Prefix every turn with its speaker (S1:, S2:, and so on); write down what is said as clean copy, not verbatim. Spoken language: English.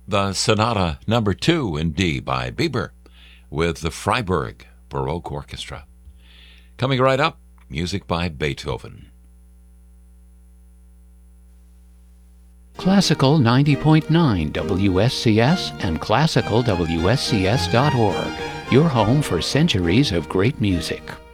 S1: the Sonata Number 2 in D by Bieber with the Freiburg Baroque Orchestra. Coming right up, music by Beethoven.
S2: Classical 90.9 WSCS and classicalwscs.org, your home for centuries of great music.